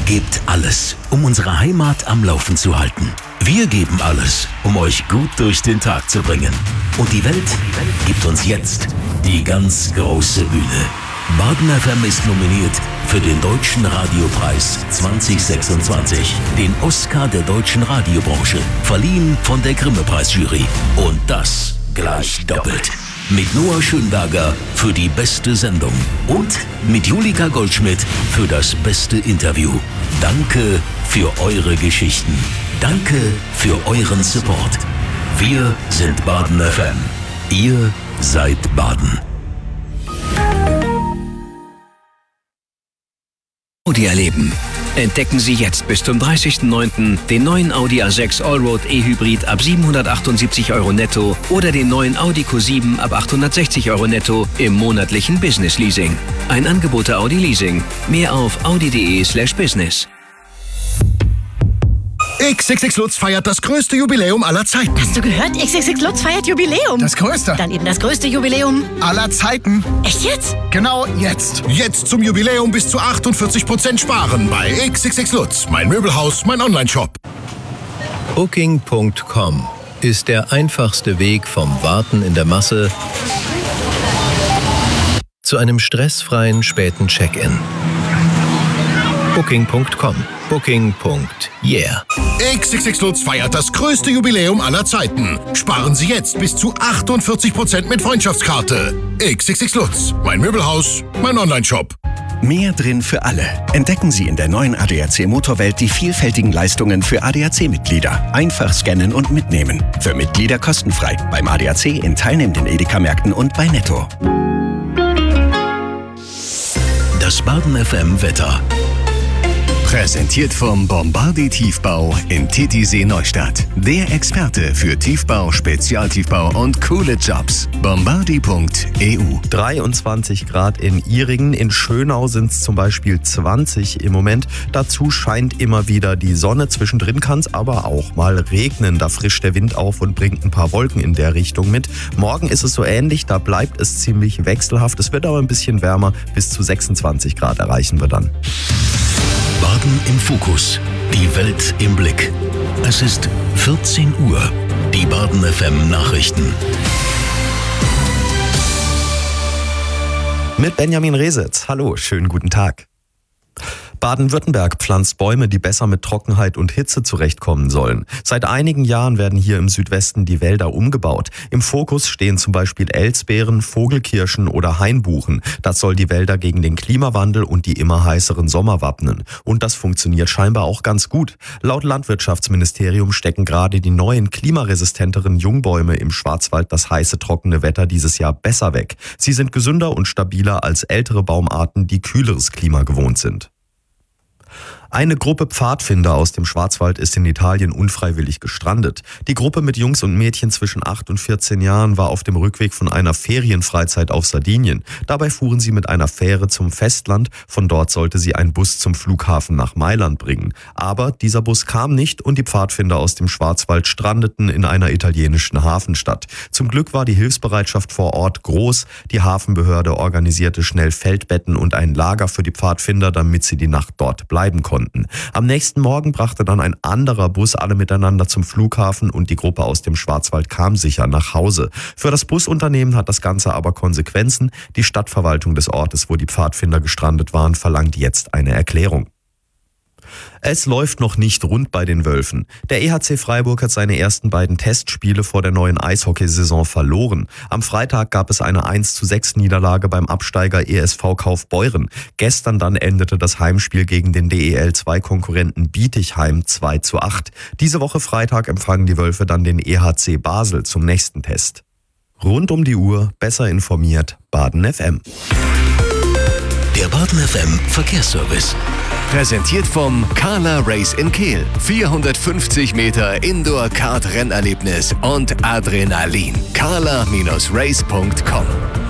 gebt alles, um unsere Heimat am Laufen zu halten. Wir geben alles, um euch gut durch den Tag zu bringen. Und die Welt gibt uns jetzt die ganz große Bühne. Baden FM ist nominiert für den Deutschen Radiopreis 2026, den Oscar der deutschen Radiobranche, verliehen von der Grimme-Preisjury. Und das gleich doppelt. Mit Noah Schönberger für die beste Sendung und mit Julika Goldschmidt für das beste Interview. Danke für eure Geschichten. Danke für euren Support. Wir sind Baden FM. Ihr seid Baden. Audi erleben. Entdecken Sie jetzt bis zum 30.09. den neuen Audi A6 Allroad E-Hybrid ab 778 € netto oder den neuen Audi Q7 ab 860 € netto im monatlichen Business Leasing. Ein Angebot der Audi Leasing. Mehr auf audi.de/business. XXX Lutz feiert das größte Jubiläum aller Zeiten. Hast du gehört? XXX Lutz feiert Jubiläum. Das größte? Dann eben das größte Jubiläum Aller Zeiten. Echt jetzt? Genau jetzt. Jetzt zum Jubiläum bis zu 48% sparen bei XXX Lutz. Mein Möbelhaus, mein Onlineshop. Booking.com ist der einfachste Weg vom Warten in der Masse zu einem stressfreien späten Check-in. Booking.com. Booking.yeah. XXX Lutz feiert das größte Jubiläum aller Zeiten. Sparen Sie jetzt bis zu 48% mit Freundschaftskarte. XXX Lutz. Mein Möbelhaus, mein Onlineshop. Mehr drin für alle. Entdecken Sie in der neuen ADAC Motorwelt die vielfältigen Leistungen für ADAC-Mitglieder. Einfach scannen und mitnehmen. Für Mitglieder kostenfrei. Beim ADAC in teilnehmenden Edeka-Märkten und bei Netto. Das Baden FM Wetter. Präsentiert vom Bombardier Tiefbau in Titisee Neustadt. Der Experte für Tiefbau, Spezialtiefbau und coole Jobs. Bombardier.eu. 23 Grad in Ihringen, in Schönau sind es zum Beispiel 20 im Moment. Dazu scheint immer wieder die Sonne, zwischendrin kann es aber auch mal regnen. Da frischt der Wind auf und bringt ein paar Wolken in der Richtung mit. Morgen ist es so ähnlich, da bleibt es ziemlich wechselhaft. Es wird aber ein bisschen wärmer, bis zu 26 Grad erreichen wir dann. Baden im Fokus. Die Welt im Blick. Es ist 14 Uhr. Die Baden FM Nachrichten. Mit Benjamin Resitz. Hallo, schönen guten Tag. Baden-Württemberg pflanzt Bäume, die besser mit Trockenheit und Hitze zurechtkommen sollen. Seit einigen Jahren werden hier im Südwesten die Wälder umgebaut. Im Fokus stehen zum Beispiel Elsbeeren, Vogelkirschen oder Hainbuchen. Das soll die Wälder gegen den Klimawandel und die immer heißeren Sommer wappnen. Und das funktioniert scheinbar auch ganz gut. Laut Landwirtschaftsministerium stecken gerade die neuen klimaresistenteren Jungbäume im Schwarzwald das heiße, trockene Wetter dieses Jahr besser weg. Sie sind gesünder und stabiler als ältere Baumarten, die kühleres Klima gewohnt sind. Eine Gruppe Pfadfinder aus dem Schwarzwald ist in Italien unfreiwillig gestrandet. Die Gruppe mit Jungs und Mädchen zwischen 8 und 14 Jahren war auf dem Rückweg von einer Ferienfreizeit auf Sardinien. Dabei fuhren sie mit einer Fähre zum Festland. Von dort sollte sie ein Bus zum Flughafen nach Mailand bringen. Aber dieser Bus kam nicht und die Pfadfinder aus dem Schwarzwald strandeten in einer italienischen Hafenstadt. Zum Glück war die Hilfsbereitschaft vor Ort groß. Die Hafenbehörde organisierte schnell Feldbetten und ein Lager für die Pfadfinder, damit sie die Nacht dort bleiben konnten. Am nächsten Morgen brachte dann ein anderer Bus alle miteinander zum Flughafen und die Gruppe aus dem Schwarzwald kam sicher nach Hause. Für das Busunternehmen hat das Ganze aber Konsequenzen. Die Stadtverwaltung des Ortes, wo die Pfadfinder gestrandet waren, verlangt jetzt eine Erklärung. Es läuft noch nicht rund bei den Wölfen. Der EHC Freiburg hat seine ersten beiden Testspiele vor der neuen Eishockeysaison verloren. Am Freitag gab es eine 1:6 Niederlage beim Absteiger ESV Kaufbeuren. Gestern dann endete das Heimspiel gegen den DEL-2-Konkurrenten Bietigheim 2:8. Diese Woche Freitag empfangen die Wölfe dann den EHC Basel zum nächsten Test. Rund um die Uhr, besser informiert, Baden FM. Der Baden FM Verkehrsservice. Präsentiert vom Carla Race in Kehl. 450 Meter Indoor-Kart-Rennerlebnis und Adrenalin. carla-race.com